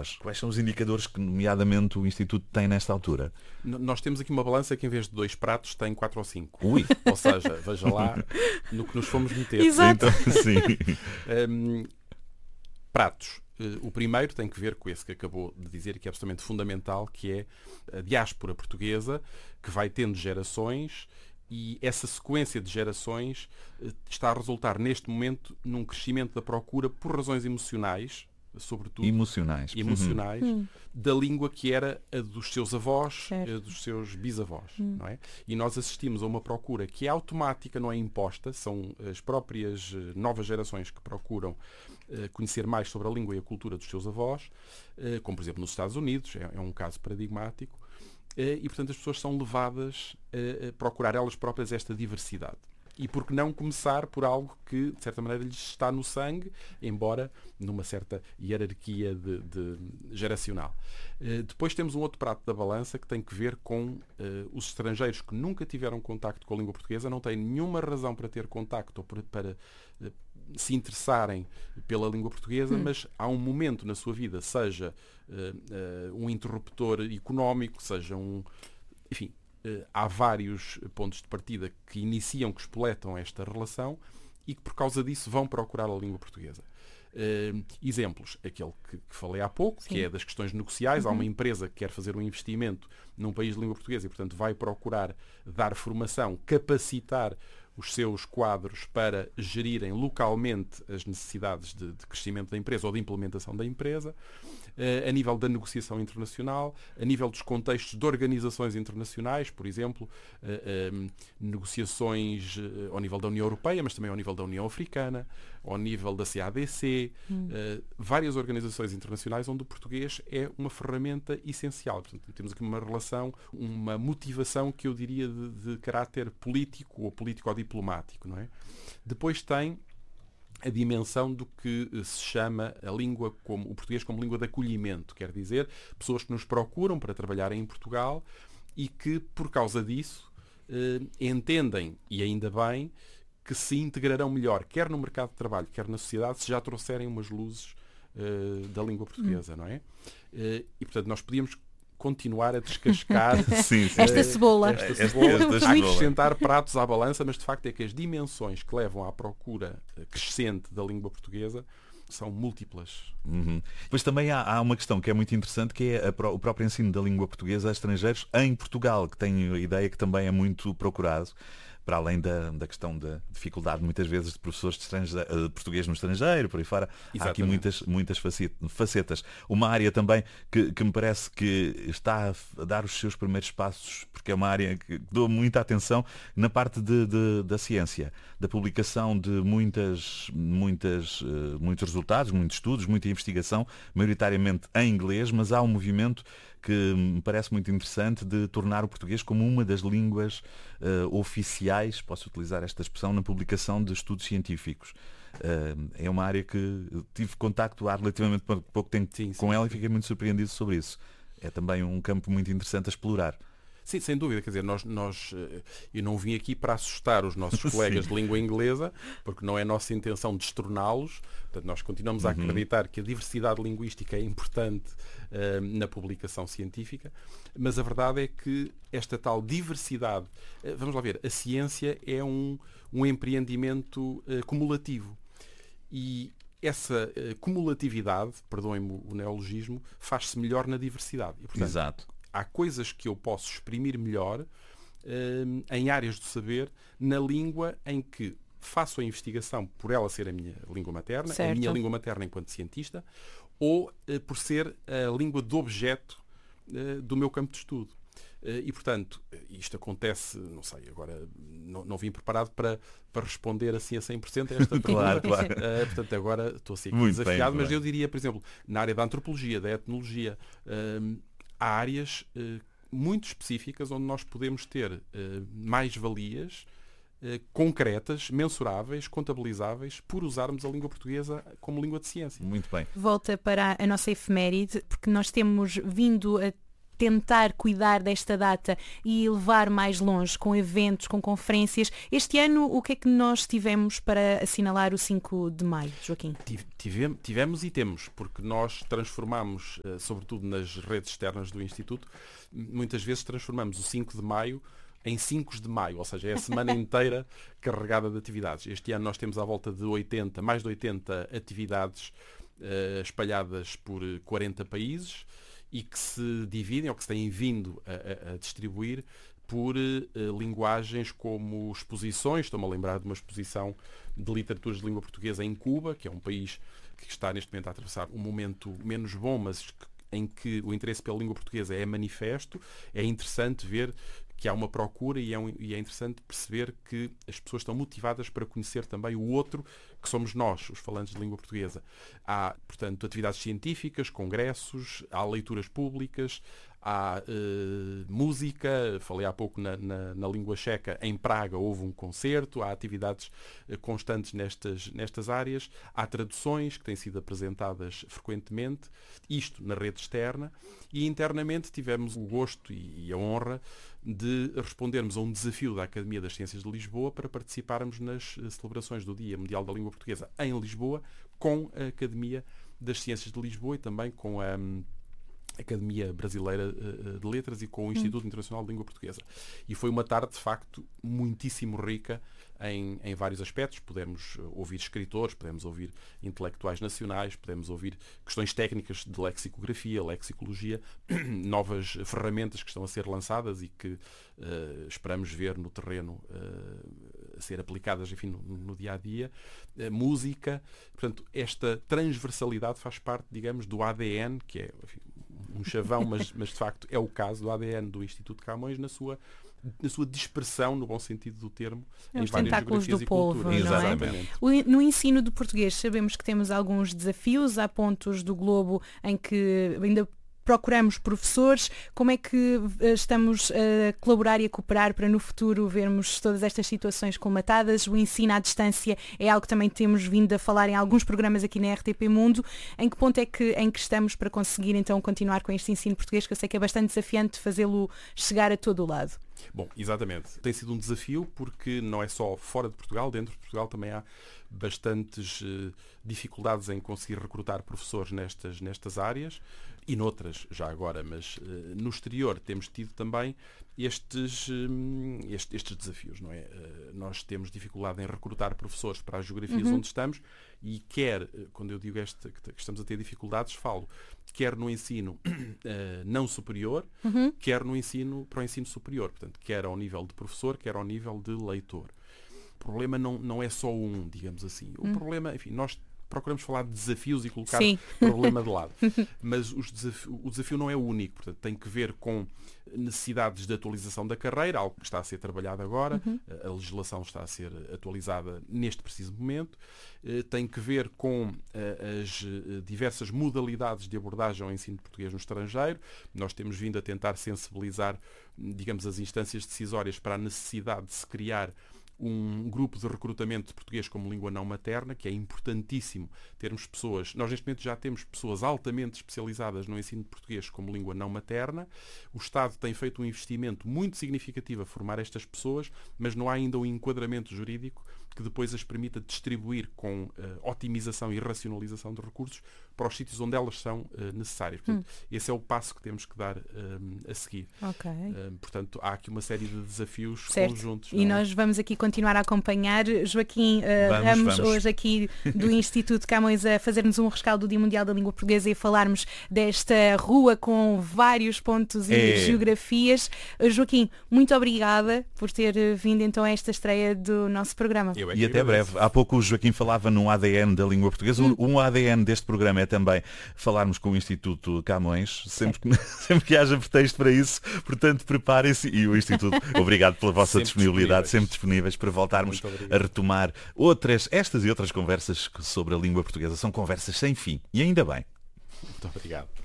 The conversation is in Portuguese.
avós. Quais são os indicadores que, nomeadamente, o Instituto tem nesta altura? Nós temos aqui uma balança que, em vez de 2 pratos, tem 4 ou 5. Ui! Ou seja, veja lá no que nos fomos meter. Exato. Então, sim. Pratos. O primeiro tem que ver com esse que acabou de dizer, que é absolutamente fundamental, que é a diáspora portuguesa, que vai tendo gerações, e essa sequência de gerações está a resultar, neste momento, num crescimento da procura por razões emocionais, sobretudo Emocionais. da língua que era a dos seus avós, Certo. a dos seus bisavós. Não é? E nós assistimos a uma procura que é automática, não é imposta, são as próprias novas gerações que procuram conhecer mais sobre a língua e a cultura dos seus avós, como por exemplo nos Estados Unidos, é um caso paradigmático, e portanto as pessoas são levadas a procurar elas próprias esta diversidade. E por que não começar por algo que, de certa maneira, lhes está no sangue, embora numa certa hierarquia de geracional. Depois temos um outro prato da balança que tem que ver com os estrangeiros que nunca tiveram contacto com a língua portuguesa, não têm nenhuma razão para ter contacto ou para se interessarem pela língua portuguesa, mas há um momento na sua vida, seja um interruptor económico, seja enfim, há vários pontos de partida que iniciam, que espoletam esta relação e que por causa disso vão procurar a língua portuguesa. Exemplos, aquele que falei há pouco, Sim. que é das questões negociais. Há uma empresa que quer fazer um investimento num país de língua portuguesa e, portanto, vai procurar dar formação, capacitar os seus quadros para gerirem localmente as necessidades de crescimento da empresa ou de implementação da empresa, a nível da negociação internacional, a nível dos contextos de organizações internacionais, por exemplo, negociações ao nível da União Europeia, mas também ao nível da União Africana, ao nível da CADC, várias organizações internacionais onde o português é uma ferramenta essencial. Portanto, temos aqui uma relação, uma motivação que eu diria de caráter político ou político-diplomático, não é? Depois tem a dimensão do que se chama a língua, o português como língua de acolhimento, quer dizer, pessoas que nos procuram para trabalharem em Portugal e que, por causa disso, entendem, e ainda bem, que se integrarão melhor, quer no mercado de trabalho, quer na sociedade, se já trouxerem umas luzes da língua portuguesa, não é? E, portanto, nós podíamos continuar a descascar Sim. Esta cebola. a acrescentar pratos à balança, mas de facto é que as dimensões que levam à procura crescente da língua portuguesa são múltiplas. Depois também há uma questão que é muito interessante, que é o próprio ensino da língua portuguesa a estrangeiros em Portugal, que tenho a ideia que também é muito procurado, para além da questão da dificuldade muitas vezes de professores de português no estrangeiro, por aí fora. Exatamente. Há aqui muitas facetas. Uma área também que me parece que está a dar os seus primeiros passos, porque é uma área que dou muita atenção na parte da ciência, da publicação de muitos resultados, muitos estudos, muita investigação, maioritariamente em inglês, mas há um movimento que me parece muito interessante de tornar o português como uma das línguas oficiais, posso utilizar esta expressão, na publicação de estudos científicos. É uma área que tive contacto há relativamente pouco tempo com ela e fiquei muito surpreendido sobre isso. É também um campo muito interessante a explorar. Sim, sem dúvida. Quer dizer, eu não vim aqui para assustar os nossos colegas de língua inglesa, porque não é nossa intenção destorná-los. Portanto, nós continuamos a acreditar que a diversidade linguística é importante na publicação científica, mas a verdade é que esta tal diversidade, vamos lá ver, a ciência é um empreendimento cumulativo. E essa cumulatividade, perdoem-me o neologismo, faz-se melhor na diversidade. E, portanto, Exato. há coisas que eu posso exprimir melhor em áreas do saber, na língua em que faço a investigação por ela ser a minha língua materna, Certo. a minha língua materna enquanto cientista, ou por ser a língua de objeto do meu campo de estudo. E, portanto, isto acontece, não sei, agora não vim preparado para responder assim a 100% a esta pergunta. Claro. Portanto, agora estou a ser Muito desafiado, bem, mas eu diria, por exemplo, na área da antropologia, da etnologia, há áreas muito específicas onde nós podemos ter mais-valias concretas, mensuráveis, contabilizáveis, por usarmos a língua portuguesa como língua de ciência. Muito bem. Volta para a nossa efeméride, porque nós temos vindo a tentar cuidar desta data e levar mais longe com eventos, com conferências. Este ano, o que é que nós tivemos para assinalar o 5 de maio, Joaquim? Tivemos e temos, porque nós transformamos, sobretudo nas redes externas do Instituto, muitas vezes transformamos o 5 de maio em 5 de maio, ou seja, é a semana inteira carregada de atividades. Este ano nós temos à volta de mais de 80 atividades espalhadas por 40 países e que se dividem, ou que se têm vindo a distribuir por linguagens como exposições. Estou-me a lembrar de uma exposição de literaturas de língua portuguesa em Cuba, que é um país que está neste momento a atravessar um momento menos bom, mas em que o interesse pela língua portuguesa é manifesto. É interessante ver que há uma procura e é interessante perceber que as pessoas estão motivadas para conhecer também o outro, que somos nós, os falantes de língua portuguesa. Há, portanto, atividades científicas, congressos, há leituras públicas, há música. Falei há pouco na língua checa, em Praga houve um concerto, há atividades constantes nestas áreas, há traduções que têm sido apresentadas frequentemente, isto na rede externa, e internamente tivemos o gosto e a honra de respondermos a um desafio da Academia das Ciências de Lisboa para participarmos nas celebrações do Dia Mundial da Língua Portuguesa em Lisboa, com a Academia das Ciências de Lisboa e também com a Academia Brasileira de Letras e com o Instituto Internacional de Língua Portuguesa. E foi uma tarde, de facto, muitíssimo rica em vários aspectos. Podemos ouvir escritores, podemos ouvir intelectuais nacionais, podemos ouvir questões técnicas de lexicografia, lexicologia, novas ferramentas que estão a ser lançadas e que esperamos ver no terreno a ser aplicadas, enfim, no dia-a-dia. Música. Portanto, esta transversalidade faz parte, digamos, do ADN, que é, enfim, um chavão, mas de facto é o caso do ADN do Instituto Camões na sua dispersão, no bom sentido do termo, em várias geografias e culturas. Exatamente. No ensino do português sabemos que temos alguns desafios, há pontos do globo em que ainda procuramos professores. Como é que estamos a colaborar e a cooperar para no futuro vermos todas estas situações colmatadas? O ensino à distância é algo que também temos vindo a falar em alguns programas aqui na RTP Mundo. Em que ponto é em que estamos para conseguir então continuar com este ensino português, que eu sei que é bastante desafiante fazê-lo chegar a todo o lado? Bom, exatamente. Tem sido um desafio porque não é só fora de Portugal, dentro de Portugal também há bastantes dificuldades em conseguir recrutar professores nestas áreas e noutras já agora, mas no exterior temos tido também estes desafios, não é? Nós temos dificuldade em recrutar professores para as geografias onde estamos e quando eu digo que estamos a ter dificuldades, falo quer no ensino não superior, quer no ensino para o ensino superior, portanto, quer ao nível de professor, quer ao nível de leitor. O problema não é só digamos assim. O problema, enfim, nós procuramos falar de desafios e colocar o problema de lado. Mas o desafio não é o único. Portanto, tem que ver com necessidades de atualização da carreira, algo que está a ser trabalhado agora. A legislação está a ser atualizada neste preciso momento. Tem que ver com as diversas modalidades de abordagem ao ensino de português no estrangeiro. Nós temos vindo a tentar sensibilizar, digamos, as instâncias decisórias para a necessidade de se criar um grupo de recrutamento de português como língua não materna, que é importantíssimo termos pessoas. Nós neste momento já temos pessoas altamente especializadas no ensino de português como língua não materna. O Estado tem feito um investimento muito significativo a formar estas pessoas, mas não há ainda um enquadramento jurídico que depois as permita distribuir com otimização e racionalização de recursos para os sítios onde elas são necessárias. Portanto, esse é o passo que temos que dar a seguir. Portanto, há aqui uma série de desafios conjuntos. E nós vamos aqui continuar a acompanhar. Joaquim Ramos, hoje aqui do Instituto Camões, a fazer-nos um rescaldo do Dia Mundial da Língua Portuguesa e a falarmos desta rua com vários pontos e geografias. Joaquim, muito obrigada por ter vindo então a esta estreia do nosso programa. E até breve. Há pouco o Joaquim falava no ADN da língua portuguesa. Um ADN deste programa é também falarmos com o Instituto Camões, sempre que haja pretexto para isso. Portanto, preparem-se. E o Instituto, obrigado pela vossa disponibilidade, sempre disponíveis para voltarmos a retomar estas e outras conversas sobre a língua portuguesa. São conversas sem fim. E ainda bem. Muito obrigado.